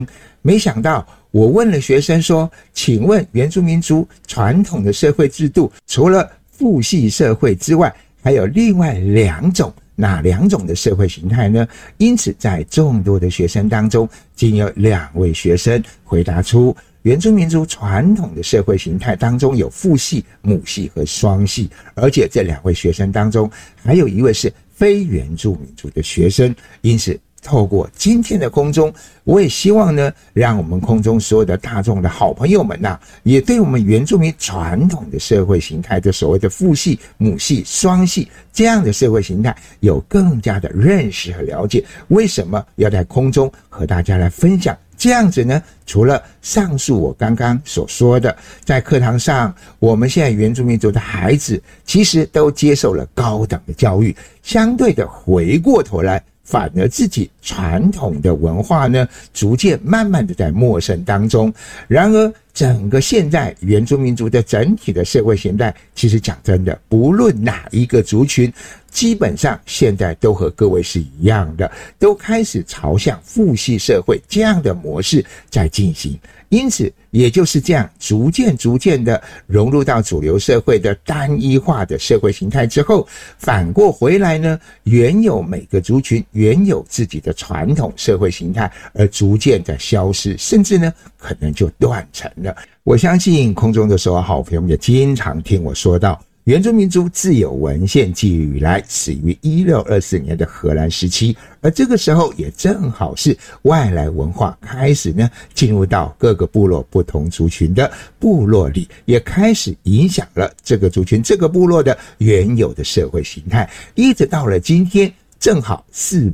没想到我问了学生说，请问原住民族传统的社会制度除了父系社会之外，还有另外2种，哪2种的社会形态呢？因此在众多的学生当中，仅有2位学生回答出原住民族传统的社会形态当中有父系、母系和双系，而且这2位学生当中还有1位是非原住民族的学生。因此透过今天的空中，我也希望呢，让我们空中所有的大众的好朋友们也对我们原住民传统的社会形态的所谓的父系、母系、双系这样的社会形态有更加的认识和了解。为什么要在空中和大家来分享这样子呢？除了上述我刚刚所说的，在课堂上我们现在原住民族的孩子其实都接受了高等的教育，相对的回过头来反而自己传统的文化呢，逐渐慢慢的在陌生当中。然而整个现在原住民族的整体的社会形态，其实讲真的，不论哪一个族群，基本上现在都和各位是一样的，都开始朝向父系社会这样的模式在进行。因此也就是这样逐渐的融入到主流社会的单一化的社会形态之后，反过回来呢，原有每个族群原有自己的传统社会形态而逐渐的消失，甚至呢可能就断层了。我相信空中的所有好朋友们也经常听我说到，原住民族自有文献记录以来始于1624年的荷兰时期，而这个时候也正好是外来文化开始呢进入到各个部落不同族群的部落里，也开始影响了这个族群这个部落的原有的社会形态，一直到了今天正好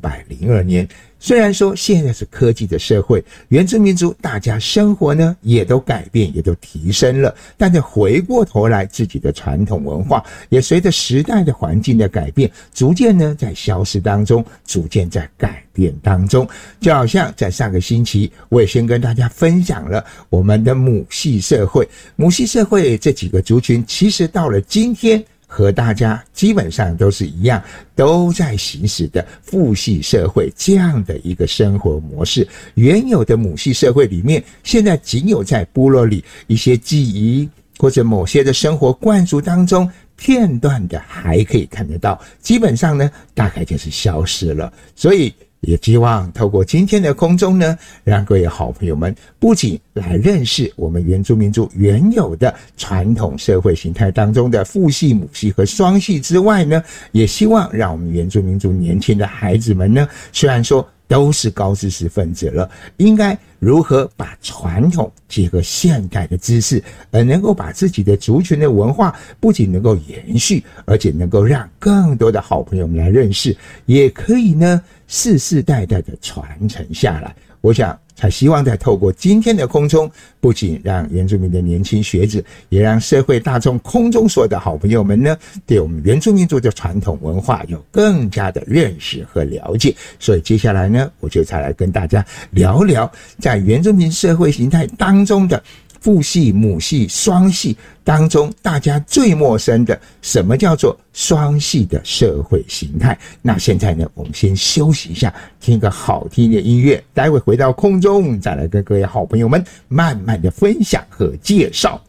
402年。虽然说现在是科技的社会，原住民族大家生活呢也都改变，也都提升了，但是回过头来自己的传统文化也随着时代的环境的改变，逐渐呢在消失当中，逐渐在改变当中。就好像在上个星期我也先跟大家分享了我们的母系社会，母系社会这几个族群其实到了今天和大家基本上都是一样，都在行使的父系社会这样的一个生活模式。原有的母系社会里面，现在仅有在部落里一些记忆或者某些的生活灌输当中片段的还可以看得到，基本上呢大概就是消失了。所以也希望透过今天的空中呢，让各位好朋友们不仅来认识我们原住民族原有的传统社会形态当中的父系、母系和双系之外呢，也希望让我们原住民族年轻的孩子们呢，虽然说都是高知识分子了，应该如何把传统结合现代的知识，而能够把自己的族群的文化不仅能够延续，而且能够让更多的好朋友们来认识，也可以呢世世代代的传承下来。我想才希望在透过今天的空中，不仅让原住民的年轻学子，也让社会大众空中所有的好朋友们呢，对我们原住民族的传统文化有更加的认识和了解。所以接下来呢，我就再来跟大家聊聊在原住民社会形态当中的父系、母系、双系当中，大家最陌生的什么叫做双系的社会形态。那现在呢，我们先休息一下，听个好听的音乐，待会回到空中再来跟各位好朋友们慢慢的分享和介绍。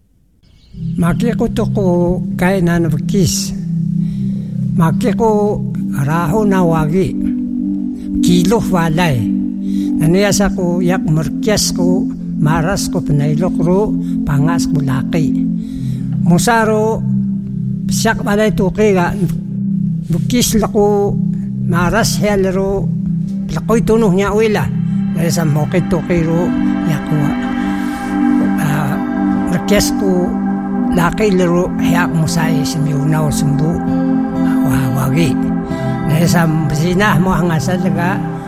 Makikuto ko kay nanabkis. Makiko raho na wagi. Kilo walay. Naniyasa ko yak murkyas ko maras ko pinailok ro pangas ko laki. Musaro siyak balay tuki ga bukis lako maras helro lakoy tunuh niya uila. Nasa mokit tuki ro yakwa. Murkyas ko laki laro hiyak musay simiunaw sumbu wagi. Nasa sinah mo ang asal ga